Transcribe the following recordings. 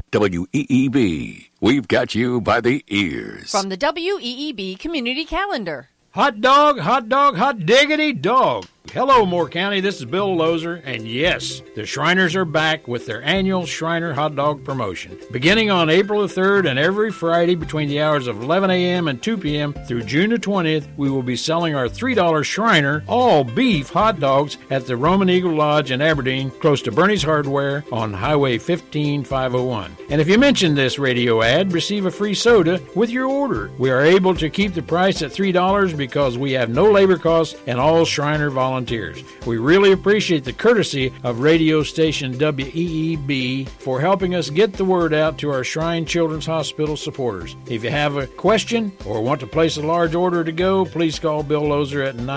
WEEB. We've got you by the ears. From the WEEB Community Calendar. Hot dog, hot diggity dog. Hello, Moore County. This is Bill Lozer, and yes, the Shriners are back with their annual Shriner Hot Dog promotion. Beginning on April the 3rd and every Friday between the hours of 11 a.m. and 2 p.m. through June the 20th, we will be selling our $3 Shriner all-beef hot dogs at the Roman Eagle Lodge in Aberdeen, close to Bernie's Hardware on Highway 15501. And if you mention this radio ad, receive a free soda with your order. We are able to keep the price at $3 because we have no labor costs and all Shriner volunteers. We really appreciate the courtesy of radio station WEEB for helping us get the word out to our Shrine Children's Hospital supporters. If you have a question or want to place a large order to go, please call Bill Lozer at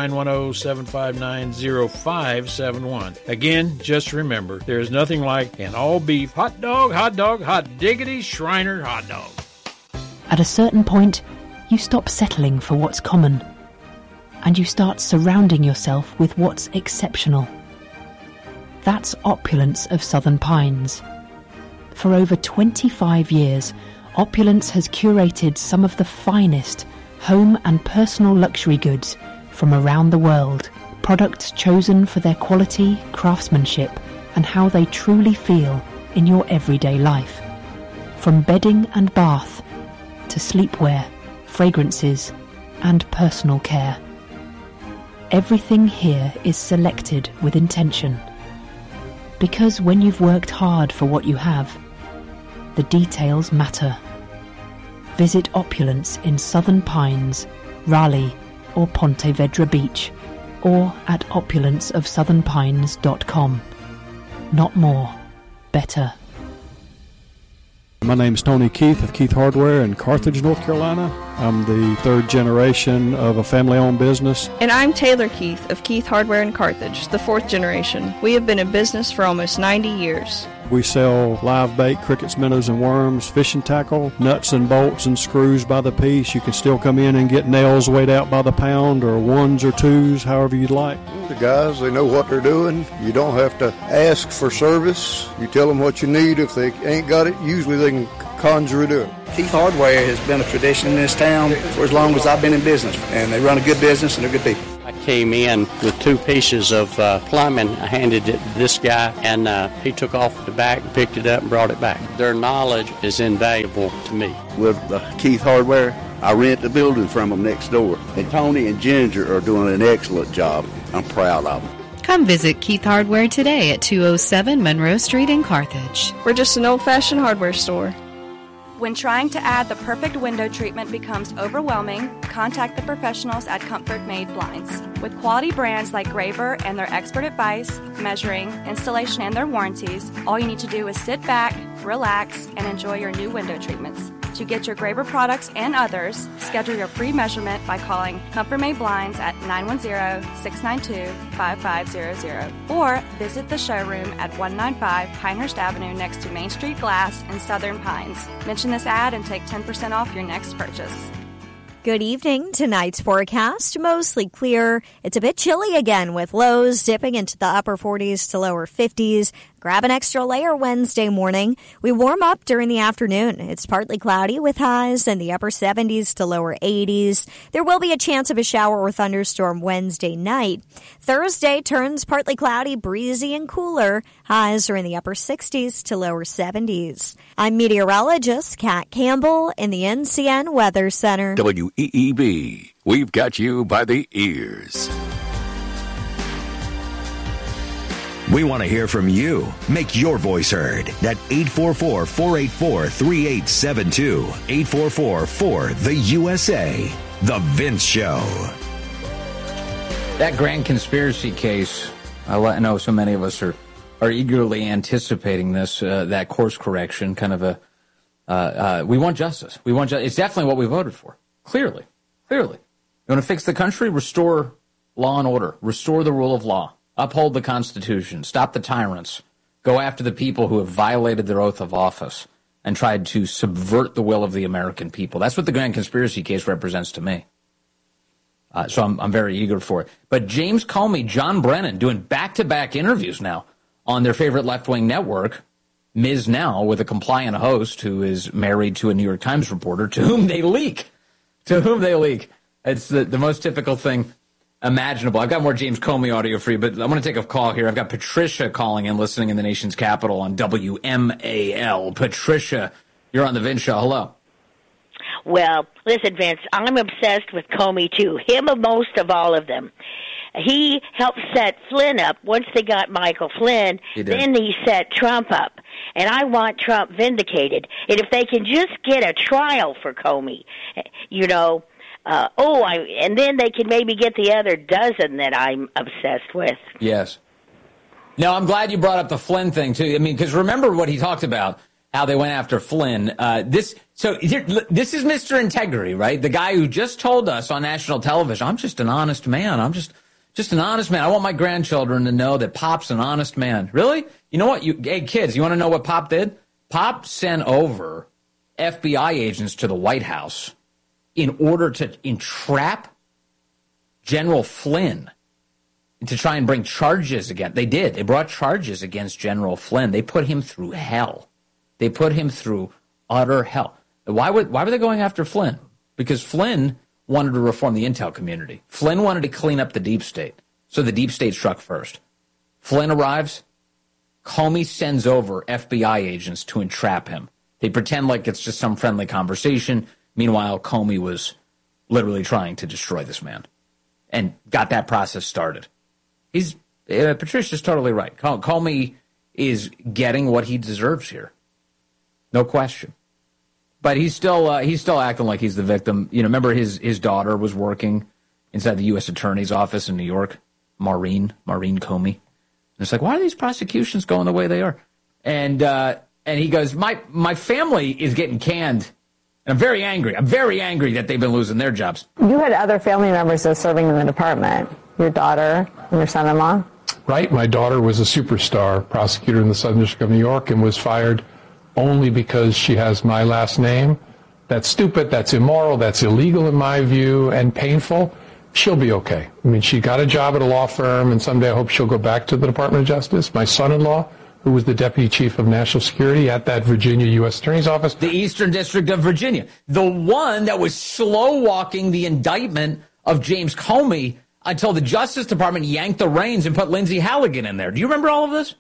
910-759-0571. Again, just remember, there is nothing like an all-beef hot diggity Shriner hot dog. At a certain point, you stop settling for what's common, and you start surrounding yourself with what's exceptional. That's Opulence of Southern Pines. For over 25 years, Opulence has curated some of the finest home and personal luxury goods from around the world, products chosen for their quality, craftsmanship, and how they truly feel in your everyday life. From bedding and bath to sleepwear, fragrances, and personal care. Everything here is selected with intention. Because when you've worked hard for what you have, the details matter. Visit Opulence in Southern Pines, Raleigh, or Ponte Vedra Beach, or at opulenceofsouthernpines.com. Not more, better. My name's Tony Keith of Keith Hardware in Carthage, North Carolina. I'm the third generation of a family-owned business. And I'm Taylor Keith of Keith Hardware in Carthage, the fourth generation. We have been in business for almost 90 years. We sell live bait, crickets, minnows, and worms, fishing tackle, nuts and bolts and screws by the piece. You can still come in and get nails weighed out by the pound, or ones or twos, however you'd like. The guys, they know what they're doing. You don't have to ask for service. You tell them what you need. If they ain't got it, usually they can conjure it up. Keith Hardware has been a tradition in this town for as long as I've been in business, and they run a good business and they're good people. I came in with 2 pieces of plumbing. I handed it to this guy, and he took off the back, picked it up, and brought it back. Their knowledge is invaluable to me. With Keith Hardware, I rent the building from them next door. And Tony and Ginger are doing an excellent job. I'm proud of them. Come visit Keith Hardware today at 207 Monroe Street in Carthage. We're just an old-fashioned hardware store. When trying to add the perfect window treatment becomes overwhelming, contact the professionals at Comfort Made Blinds. With quality brands like Graber and their expert advice, measuring, installation, and their warranties, all you need to do is sit back, relax, and enjoy your new window treatments. To get your Graber products and others, schedule your free measurement by calling Comfort Made Blinds at 910-692-5500 or visit the showroom at 195 Pinehurst Avenue next to Main Street Glass in Southern Pines. Mention this ad and take 10% off your next purchase. Good evening. Tonight's forecast, mostly clear. It's a bit chilly again with lows dipping into the upper 40s to lower 50s. Grab an extra layer Wednesday morning. We warm up during the afternoon. It's partly cloudy with highs in the upper 70s to lower 80s. There will be a chance of a shower or thunderstorm Wednesday night. Thursday turns partly cloudy, breezy, and cooler. Highs are in the upper 60s to lower 70s. I'm meteorologist Kat Campbell in the NCN Weather Center. WEEB. We've got you by the ears. We want to hear from you. Make your voice heard at 844-484-3872. 844-4-THE-USA. The Vince Show. That grand conspiracy case, I know so many of us are eagerly anticipating this, that course correction, kind of we want justice. It's definitely what we voted for. Clearly. You want to fix the country? Restore law and order. Restore the rule of law. Uphold the Constitution, stop the tyrants, go after the people who have violated their oath of office and tried to subvert the will of the American people. That's what the grand conspiracy case represents to me. So I'm very eager for it. But James Comey, John Brennan, doing back-to-back interviews now on their favorite left-wing network, Ms. Now with a compliant host who is married to a New York Times reporter to whom they leak. It's the most typical thing imaginable. I've got more James Comey audio for you, but I'm going to take a call here. I've got Patricia calling in, listening in the nation's capital on WMAL. Patricia, you're on the Vince Show. Hello. Well, listen, Vince, I'm obsessed with Comey, too. Him most of all of them. He helped set Flynn up. Once they got Michael Flynn, then he set Trump up. And I want Trump vindicated. And if they can just get a trial for Comey, and then they can maybe get the other dozen that I'm obsessed with. Yes. No, I'm glad you brought up the Flynn thing, too. I mean, because remember what he talked about, how they went after Flynn. This is Mr. Integrity, right? The guy who just told us on national television, I'm just an honest man. I'm just an honest man. I want my grandchildren to know that Pop's an honest man. Really? You know what? Hey, kids, you want to know what Pop did? Pop sent over FBI agents to the White House in order to entrap General Flynn to try and bring charges against. They did. They brought charges against General Flynn. They put him through hell. They put him through utter hell. Why were they going after Flynn? Because Flynn wanted to reform the intel community. Flynn wanted to clean up the deep state. So the deep state struck first. Flynn arrives. Comey sends over FBI agents to entrap him. They pretend like it's just some friendly conversation. Meanwhile, Comey was literally trying to destroy this man and got that process started. Patricia's totally right. Comey is getting what he deserves here. No question. But he's still acting like he's the victim. You know, remember his daughter was working inside the U.S. Attorney's office in New York, Maureen Comey. And it's like, why are these prosecutions going the way they are? And he goes, my family is getting canned. And I'm very angry. I'm very angry that they've been losing their jobs. You had other family members that were serving in the department, your daughter and your son-in-law? Right. My daughter was a superstar prosecutor in the Southern District of New York and was fired only because she has my last name. That's stupid. That's immoral. That's illegal in my view and painful. She'll be okay. I mean, she got a job at a law firm, and someday I hope she'll go back to the Department of Justice. My son-in-law, who was the Deputy Chief of National Security at that Virginia U.S. Attorney's Office. The Eastern District of Virginia. The one that was slow-walking the indictment of James Comey until the Justice Department yanked the reins and put Lindsay Halligan in there. Do you remember all of this?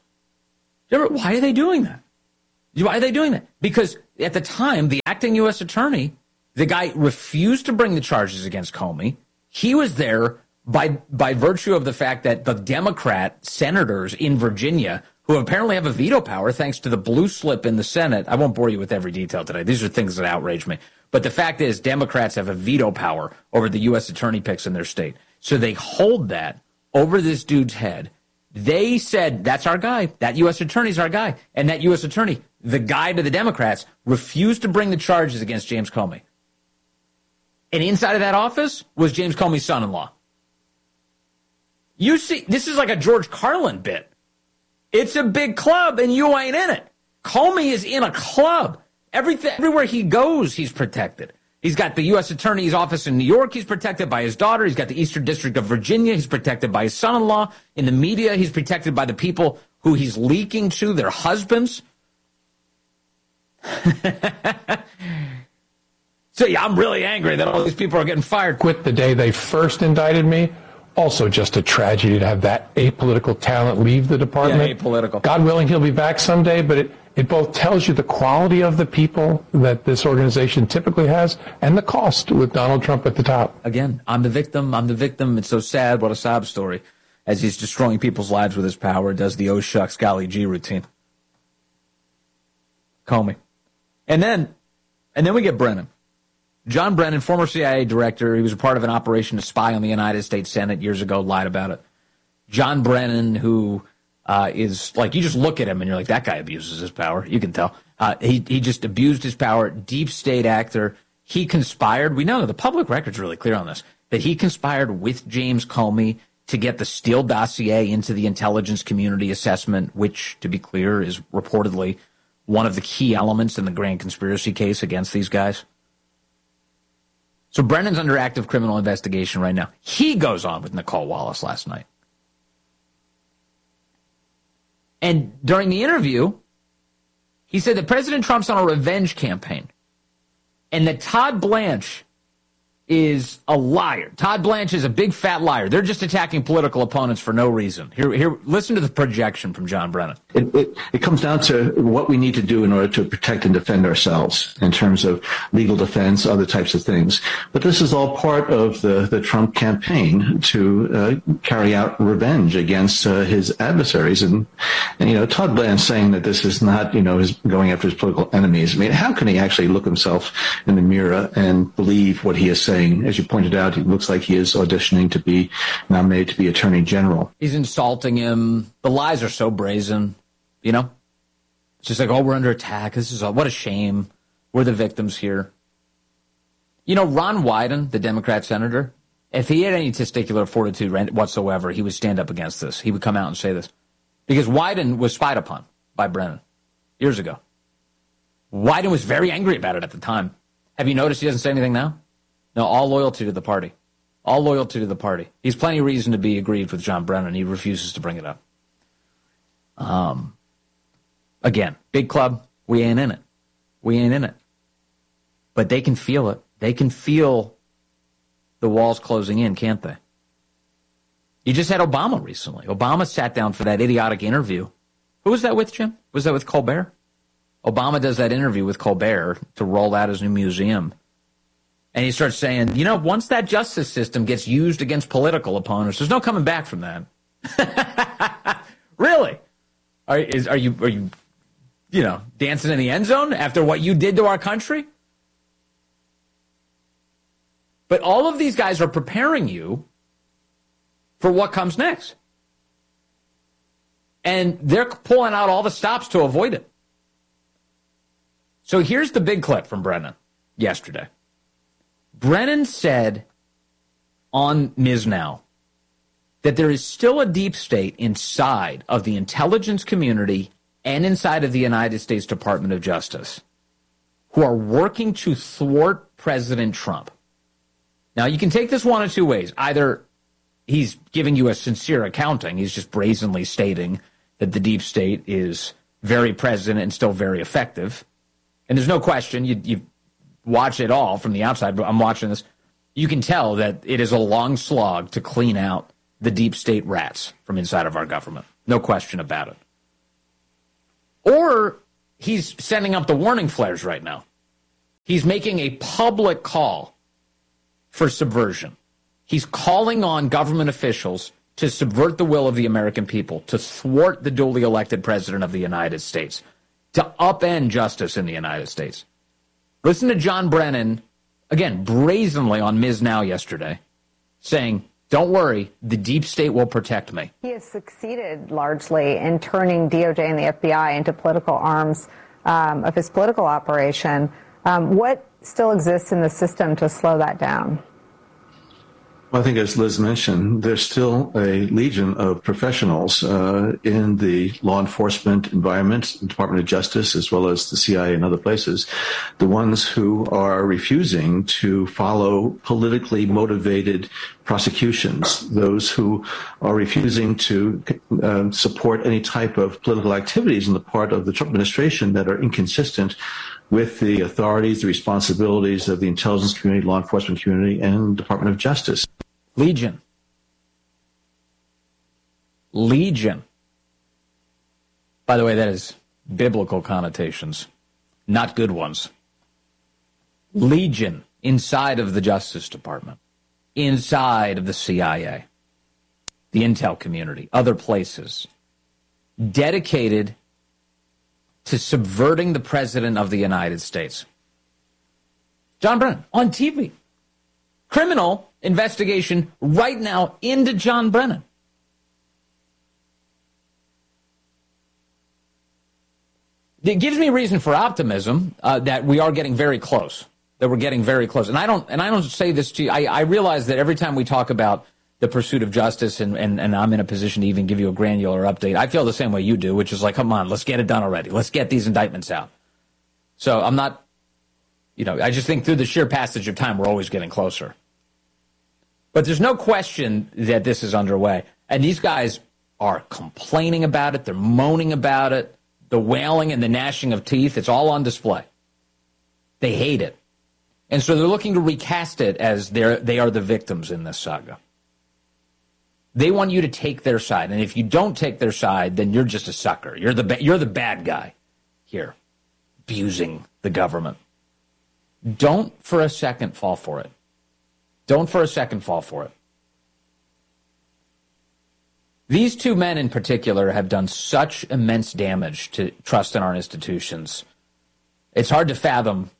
Why are they doing that? Why are they doing that? Because at the time, the acting U.S. attorney, the guy refused to bring the charges against Comey. He was there by virtue of the fact that the Democrat senators in Virginia, who apparently have a veto power thanks to the blue slip in the Senate. I won't bore you with every detail today. These are things that outrage me. But the fact is, Democrats have a veto power over the U.S. attorney picks in their state. So they hold that over this dude's head. They said, that's our guy. That U.S. attorney's our guy. And that U.S. attorney, the guy to the Democrats, refused to bring the charges against James Comey. And inside of that office was James Comey's son-in-law. You see, this is like a George Carlin bit. It's a big club, and you ain't in it. Comey is in a club. Everywhere he goes, he's protected. He's got the U.S. Attorney's office in New York. He's protected by his daughter. He's got the Eastern District of Virginia. He's protected by his son-in-law. In the media, he's protected by the people who he's leaking to, their husbands. So, yeah, I'm really angry that all these people are getting fired. Quit the day they first indicted me. Also just a tragedy to have that apolitical talent leave the department. Yeah, apolitical. God willing, he'll be back someday, but it both tells you the quality of the people that this organization typically has and the cost with Donald Trump at the top. Again, I'm the victim. It's so sad. What a sob story. As he's destroying people's lives with his power, does the oh shucks golly gee routine. Comey. And then we get Brennan. John Brennan, former CIA director. He was a part of an operation to spy on the United States Senate years ago, lied about it. John Brennan, who is like, you just look at him and you're like, that guy abuses his power. You can tell. He just abused his power. Deep state actor. He conspired. We know the public record's really clear on this, that he conspired with James Comey to get the Steele dossier into the intelligence community assessment, which, to be clear, is reportedly one of the key elements in the grand conspiracy case against these guys. So Brennan's under active criminal investigation right now. He goes on with Nicole Wallace last night. And during the interview, He said that President Trump's on a revenge campaign and that Todd Blanche is a liar. Todd Blanche is a big fat liar. They're just attacking political opponents for no reason. Here, listen to the projection from John Brennan. It comes down to what we need to do in order to protect and defend ourselves in terms of legal defense, other types of things. But this is all part of the Trump campaign to carry out revenge against his adversaries. And Todd Blanche saying that this is not, his going after his political enemies. I mean, how can he actually look himself in the mirror and believe what he is saying? As you pointed out, it looks like he is auditioning to be nominated to be Attorney General. He's insulting him. The lies are so brazen, It's just like, we're under attack. What a shame. We're the victims here. Ron Wyden, the Democrat senator, if he had any testicular fortitude whatsoever, he would stand up against this. He would come out and say this. Because Wyden was spied upon by Brennan years ago. Wyden was very angry about it at the time. Have you noticed he doesn't say anything now? No, all loyalty to the party. All loyalty to the party. He's plenty of reason to be aggrieved with John Brennan. He refuses to bring it up. Again, big club, we ain't in it. We ain't in it. But they can feel it. They can feel the walls closing in, can't they? You just had Obama recently. Obama sat down for that idiotic interview. Who was that with, Jim? Was that with Colbert? Obama does that interview with Colbert to roll out his new museum. And he starts saying, once that justice system gets used against political opponents, there's no coming back from that. Really? Are you dancing in the end zone after what you did to our country? But all of these guys are preparing you for what comes next. And they're pulling out all the stops to avoid it. So here's the big clip from Brennan yesterday. Brennan said on Ms. Now that there is still a deep state inside of the intelligence community and inside of the United States Department of Justice who are working to thwart President Trump. Now, you can take this one of two ways. Either he's giving you a sincere accounting. He's just brazenly stating that the deep state is very present and still very effective. And there's no question, you watch it all from the outside, but I'm watching this. You can tell that it is a long slog to clean out the deep state rats from inside of our government. No question about it. Or he's sending up the warning flares right now. He's making a public call for subversion. He's calling on government officials to subvert the will of the American people, to thwart the duly elected president of the United States, to upend justice in the United States. Listen to John Brennan, again, brazenly on Ms. Now yesterday, saying, don't worry, the deep state will protect me. He has succeeded largely in turning DOJ and the FBI into political arms of his political operation. What still exists in the system to slow that down? Well, I think, as Liz mentioned, there's still a legion of professionals in the law enforcement environment, the Department of Justice, as well as the CIA and other places, the ones who are refusing to follow politically motivated prosecutions, those who are refusing to support any type of political activities on the part of the Trump administration that are inconsistent with the authorities, the responsibilities of the intelligence community, law enforcement community, and Department of Justice. Legion. By the way, that is biblical connotations, not good ones. Legion inside of the Justice Department, inside of the CIA, the intel community, other places, dedicated to subverting the President of the United States. John Brennan, on TV. Criminal investigation right now into John Brennan. It gives me reason for optimism that we are getting very close. That we're getting very close. And I don't say this to you. I realize that every time we talk about the pursuit of justice and I'm in a position to even give you a granular update, I feel the same way you do, which is like, come on, let's get it done already. Let's get these indictments out. So I'm not, I just think through the sheer passage of time, we're always getting closer. But there's no question that this is underway. And these guys are complaining about it. They're moaning about it. the wailing and the gnashing of teeth, it's all on display. They hate it. And so they're looking to recast it as they are the victims in this saga. They want you to take their side. And if you don't take their side, then you're just a sucker. You're the bad guy here, abusing the government. Don't for a second fall for it. Don't for a second fall for it. These two men in particular have done such immense damage to trust in our institutions. It's hard to fathom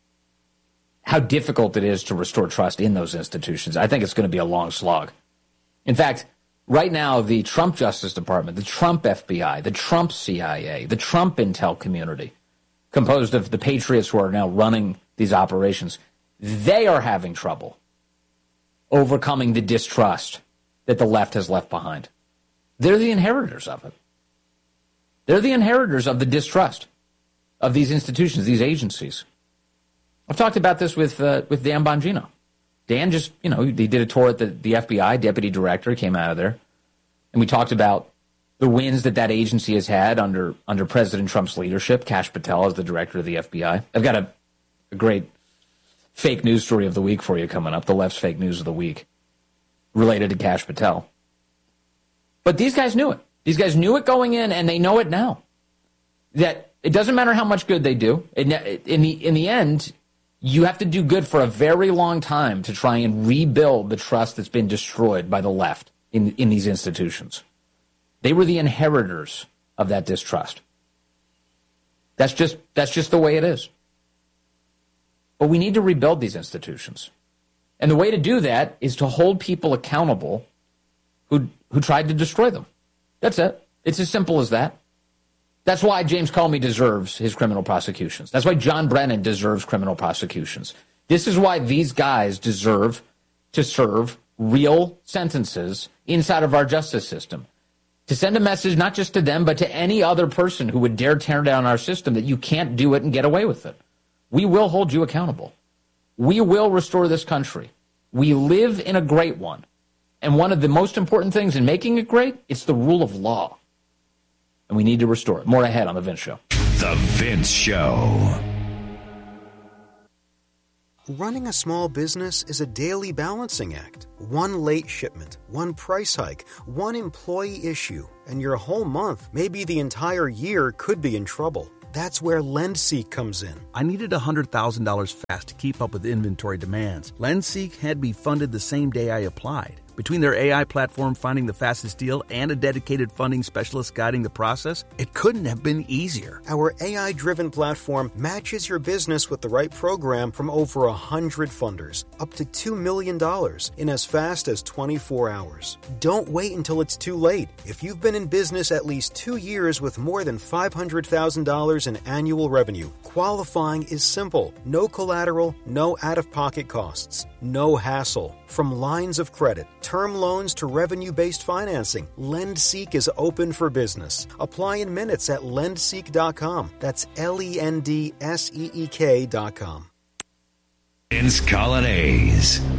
how difficult it is to restore trust in those institutions. I think it's going to be a long slog. In fact, right now, the Trump Justice Department, the Trump FBI, the Trump CIA, the Trump intel community, composed of the patriots who are now running these operations, they are having trouble overcoming the distrust that the left has left behind. They're the inheritors of it. They're the inheritors of the distrust of these institutions, these agencies. I've talked about this with Dan Bongino. Dan just, he did a tour at the FBI, deputy director, came out of there. And we talked about the wins that agency has had under President Trump's leadership. Kash Patel is the director of the FBI. I've got a great fake news story of the week for you coming up, the left's fake news of the week, related to Kash Patel. But these guys knew it. These guys knew it going in, and they know it now. That it doesn't matter how much good they do. In the end, you have to do good for a very long time to try and rebuild the trust that's been destroyed by the left in these institutions. They were the inheritors of that distrust. That's just the way it is. But we need to rebuild these institutions. And the way to do that is to hold people accountable who tried to destroy them. That's it. It's as simple as that. That's why James Comey deserves his criminal prosecutions. That's why John Brennan deserves criminal prosecutions. This is why these guys deserve to serve real sentences inside of our justice system. To send a message not just to them, but to any other person who would dare tear down our system that you can't do it and get away with it. We will hold you accountable. We will restore this country. We live in a great one. And one of the most important things in making it great, it's the rule of law. And we need to restore it. More ahead on The Vince Show. The Vince Show. Running a small business is a daily balancing act. One late shipment, one price hike, one employee issue, and your whole month, maybe the entire year, could be in trouble. That's where LendSeek comes in. I needed $100,000 fast to keep up with inventory demands. LendSeek had me funded the same day I applied. Between their AI platform finding the fastest deal and a dedicated funding specialist guiding the process, it couldn't have been easier. Our AI-driven platform matches your business with the right program from over 100 funders, up to $2 million in as fast as 24 hours. Don't wait until it's too late. If you've been in business at least 2 years with more than $500,000 in annual revenue, qualifying is simple. No collateral, no out-of-pocket costs, no hassle. From lines of credit, term loans to revenue-based financing, LendSeek is open for business. Apply in minutes at lendseek.com. That's LENDSEEK.com. Vince Colonnese.